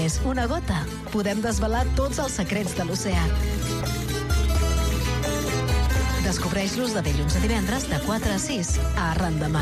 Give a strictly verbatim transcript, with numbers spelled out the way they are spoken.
només una gota, podem desvelar tots els secrets de l'oceà. Descobreix-los de dilluns a divendres de quatre a sis a Arran de Mar.